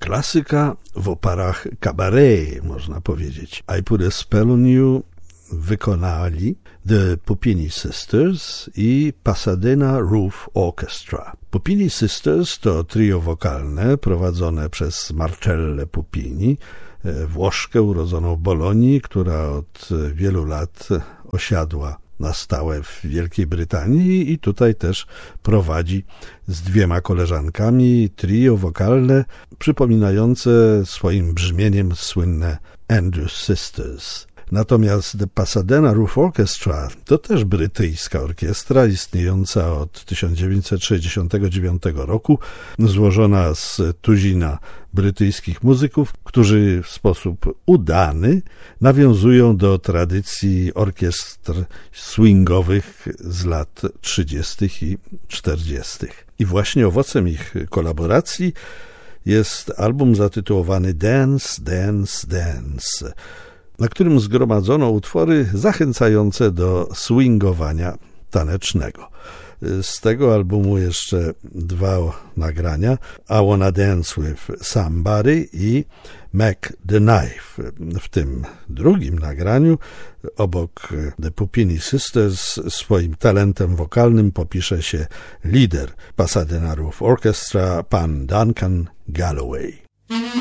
klasyka w oparach cabaret, można powiedzieć. I Put a Spell on You wykonali The Puppini Sisters i Pasadena Roof Orchestra. Puppini Sisters to trio wokalne prowadzone przez Marcellę Puppini, Włoszkę urodzoną w Bolonii, która od wielu lat osiadła na stałe w Wielkiej Brytanii i tutaj też prowadzi z 2 koleżankami trio wokalne przypominające swoim brzmieniem słynne Andrews Sisters. Natomiast The Pasadena Roof Orchestra to też brytyjska orkiestra istniejąca od 1969 roku, złożona z tuzina brytyjskich muzyków, którzy w sposób udany nawiązują do tradycji orkiestr swingowych z lat 30. i 40. I właśnie owocem ich kolaboracji jest album zatytułowany Dance, Dance, Dance, na którym zgromadzono utwory zachęcające do swingowania tanecznego. Z tego albumu jeszcze 2 nagrania: I Wanna Dance with Somebody i Mac the Knife. W tym drugim nagraniu obok The Puppini Sisters swoim talentem wokalnym popisze się lider Pasadena Roof Orchestra, pan Duncan Galloway.